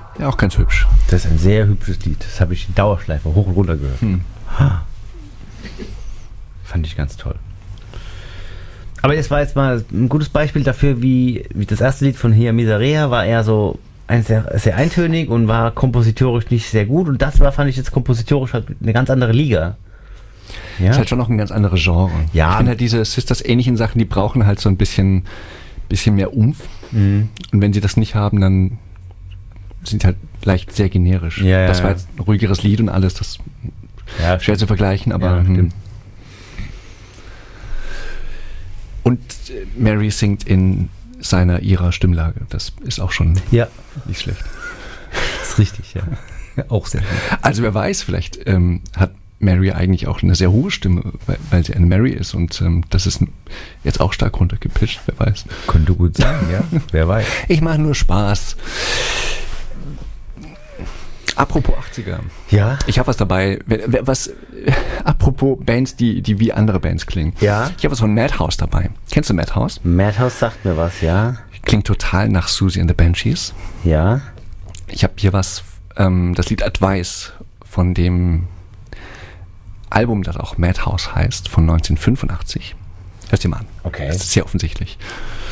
Ja, auch ganz hübsch. Das ist ein sehr hübsches Lied. Das habe ich in Dauerschleife hoch und runter gehört. Fand ich ganz toll. Aber das war jetzt mal ein gutes Beispiel dafür, wie das erste Lied von Hia Miserea war eher so sehr, sehr eintönig und war kompositorisch nicht sehr gut. Und das fand ich jetzt kompositorisch halt eine ganz andere Liga. Ja? Ist halt schon noch ein ganz anderes Genre. Ja. Ich finde halt diese Sisters-ähnlichen Sachen, die brauchen halt so ein bisschen mehr Umf. Und wenn sie das nicht haben, dann sind die halt leicht sehr generisch. Ja, das war jetzt ein ruhigeres Lied und alles, das schwer zu vergleichen, aber... Ja, stimmt. Und Mary singt in ihrer Stimmlage. Das ist auch schon nicht schlecht. Das ist richtig, ja. Auch sehr gut. Also wer weiß, vielleicht hat Mary eigentlich auch eine sehr hohe Stimme, weil sie eine Mary ist und das ist jetzt auch stark runtergepitcht, wer weiß. Könnte gut sein, ja. Wer weiß. Ich mache nur Spaß. Apropos 80er. Ja. Ich habe was dabei. Apropos Bands, die wie andere Bands klingen. Ja. Ich habe was von Madhouse dabei. Kennst du Madhouse? Madhouse sagt mir was, ja. Klingt total nach Susie and the Banshees. Ja. Ich habe hier was, das Lied Advice von dem Album, das auch Madhouse heißt, von 1985. Hörst dir mal an. Okay. Das ist sehr offensichtlich.